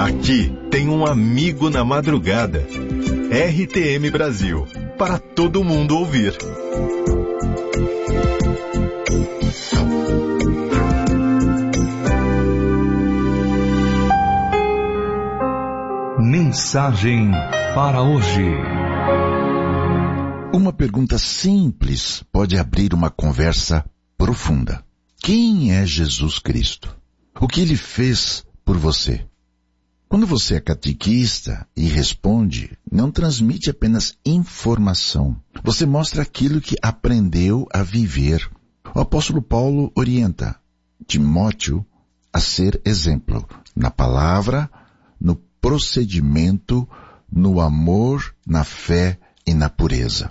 Aqui tem um amigo na madrugada. RTM Brasil, para todo mundo ouvir. Mensagem para hoje. Uma pergunta simples pode abrir uma conversa profunda. Quem é Jesus Cristo? O que Ele fez por você? Quando você é catequista e responde, não transmite apenas informação. Você mostra aquilo que aprendeu a viver. O apóstolo Paulo orienta Timóteo a ser exemplo na palavra, no procedimento, no amor, na fé e na pureza.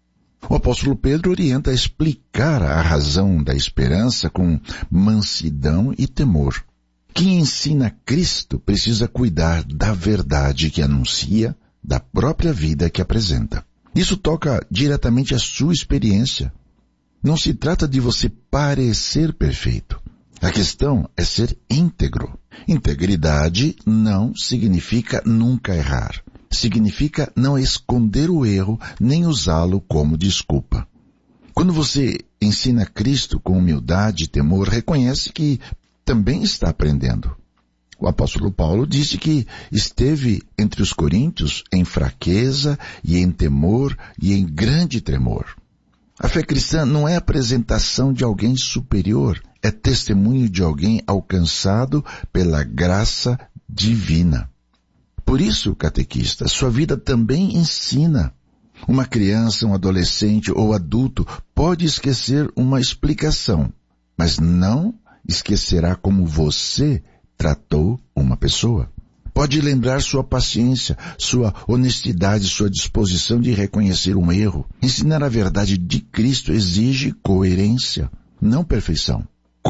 O apóstolo Pedro orienta a explicar a razão da esperança com mansidão e temor. Quem ensina Cristo precisa cuidar da verdade que anuncia, da própria vida que apresenta. Isso toca diretamente a sua experiência. Não se trata de você parecer perfeito. A questão é ser íntegro. Integridade não significa nunca errar. Significa não esconder o erro, nem usá-lo como desculpa. Quando você ensina Cristo com humildade e temor, reconhece que também está aprendendo. O apóstolo Paulo disse que esteve entre os coríntios em fraqueza e em temor e em grande tremor. A fé cristã não é apresentação de alguém superior, é testemunho de alguém alcançado pela graça divina. Por isso, catequista, sua vida também ensina. Uma criança, um adolescente ou adulto pode esquecer uma explicação, mas não esquecerá como você tratou uma pessoa. Pode lembrar sua paciência, sua honestidade, sua disposição de reconhecer um erro. Ensinar a verdade de Cristo exige coerência, não perfeição.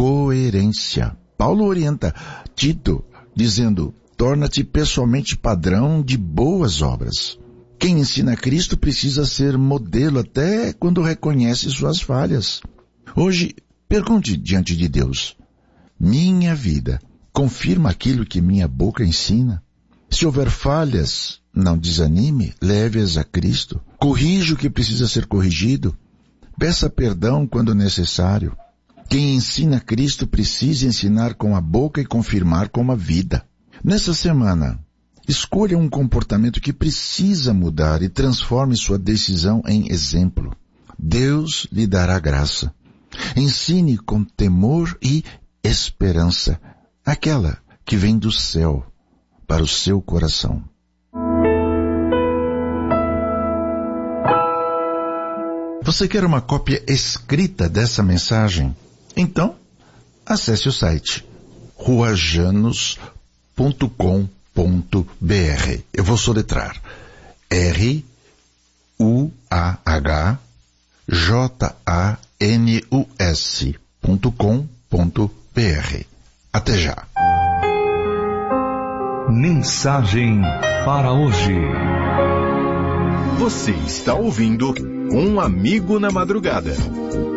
Coerência. Paulo orienta Tito, dizendo: torna-te pessoalmente padrão de boas obras. Quem ensina Cristo precisa ser modelo até quando reconhece suas falhas. Hoje, pergunte diante de Deus: minha vida confirma aquilo que minha boca ensina? Se houver falhas, não desanime, leve-as a Cristo. Corrija o que precisa ser corrigido. Peça perdão quando necessário. Quem ensina Cristo precisa ensinar com a boca e confirmar com a vida. Nessa semana, escolha um comportamento que precisa mudar e transforme sua decisão em exemplo. Deus lhe dará graça. Ensine com temor e esperança, aquela que vem do céu para o seu coração. Você quer uma cópia escrita dessa mensagem? Então, acesse o site ruajanos.com.br. Eu vou soletrar ruajanus.com.br. Até já. Mensagem para hoje. Você está ouvindo Um Amigo na Madrugada.